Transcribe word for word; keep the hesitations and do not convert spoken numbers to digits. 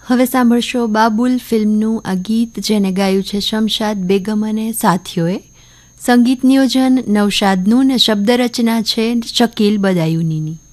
હવે સાંભળશો બાબુલ ફિલ્મનું આ ગીત, જેને ગાયું છે શમશાદ બેગમ અને સાથીઓએ. સંગીત નિયોજન નૌશાદનું ને શબ્દ રચના છે શકીલ બદાયુનીની.